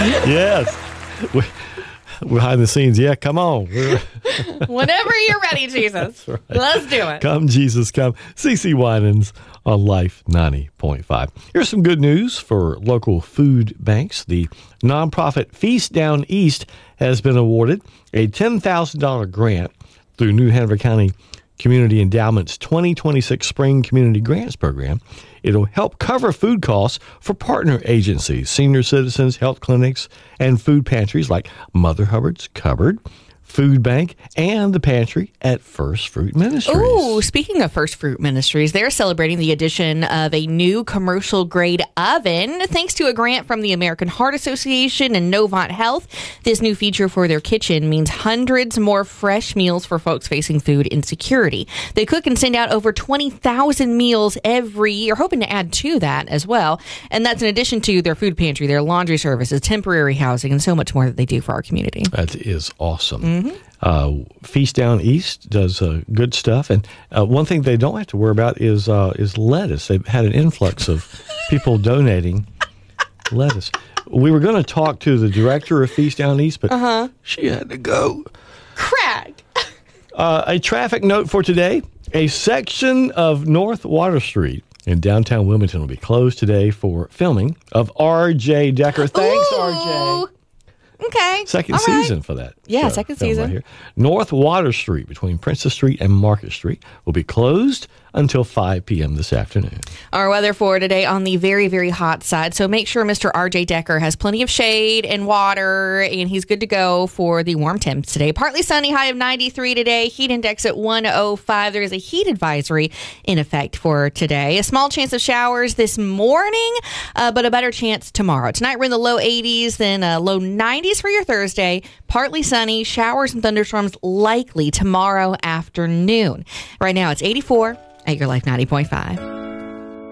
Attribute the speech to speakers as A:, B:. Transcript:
A: Yes. Behind the scenes. Yeah, come on.
B: Whenever you're ready, Jesus.
A: Right.
B: Let's do it.
A: Come, Jesus, come. CeCe Winans on Life 90.5. Here's some good news for local food banks. The nonprofit Feast Down East has been awarded a $10,000 grant through New Hanover County Community Endowment's 2026 Spring Community Grants Program. It'll help cover food costs for partner agencies, senior citizens, health clinics, and food pantries like Mother Hubbard's Cupboard, Food Bank, and the pantry at First Fruit Ministries.
B: Ooh, speaking of First Fruit Ministries, they're celebrating the addition of a new commercial-grade oven thanks to a grant from the American Heart Association and Novant Health. This new feature for their kitchen means hundreds more fresh meals for folks facing food insecurity. They cook and send out over 20,000 meals every year, hoping to add to that as well. And that's in addition to their food pantry, their laundry services, temporary housing, and so much more that they do for our community.
A: That is awesome. Feast Down East does good stuff, and one thing they don't have to worry about is lettuce. They've had an influx of people donating lettuce. We were going to talk to the director of Feast Down East, but she had to go.
B: Cracked.
A: A traffic note for today: a section of North Water Street in downtown Wilmington will be closed today for filming of R.J. Decker. Thanks,
B: Ooh.
A: R.J.
B: Okay.
A: Second
B: All right.
A: season for that.
B: Yeah, second
A: film
B: season.
A: Right here. North Water Street between Princess Street and Market Street will be closed until 5 p.m. this afternoon.
B: Our weather for today on the very, very hot side. So make sure Mr. R.J. Decker has plenty of shade and water, and he's good to go for the warm temps today. Partly sunny, high of 93 today. Heat index at 105. There is a heat advisory in effect for today. A small chance of showers this morning, but a better chance tomorrow. Tonight we're in the low 80s, then low 90s for your Thursday. Partly sunny, showers and thunderstorms likely tomorrow afternoon. Right now it's 84 at your Life 90.5.